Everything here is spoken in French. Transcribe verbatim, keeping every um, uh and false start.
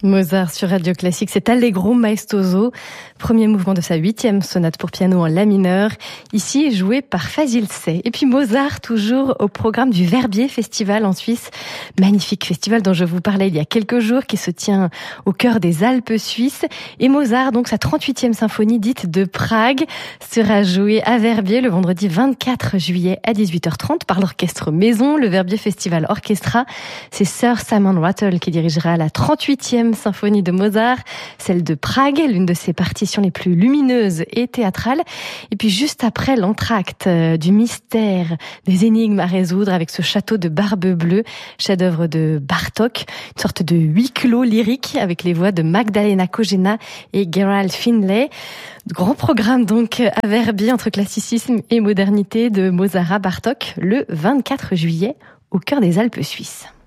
Mozart sur Radio Classique, c'est Allegro maestoso, premier mouvement de sa huitième sonate pour piano en la mineur, ici joué par Fazil Say. Et puis Mozart, toujours au programme du Verbier Festival en Suisse, magnifique festival dont je vous parlais il y a quelques jours, qui se tient au cœur des Alpes suisses. Et Mozart, donc sa trente-huitième symphonie dite de Prague, sera jouée à Verbier le vendredi vingt-quatre juillet à dix-huit heures trente par l'orchestre Maison, le Verbier Festival Orchestra. C'est Sir Simon Rattle qui dirigera la trente-huitième symphonie de Mozart, celle de Prague, l'une de ses partitions les plus lumineuses et théâtrales. Et puis juste après, l'entracte du mystère, des énigmes à résoudre avec ce château de Barbe Bleue, chef-d'œuvre de Bartók, une sorte de huis clos lyrique avec les voix de Magdalena Kojena et Gerald Finlay. Grand programme donc à Verbier entre classicisme et modernité de Mozart à Bartók le vingt-quatre juillet au cœur des Alpes suisses.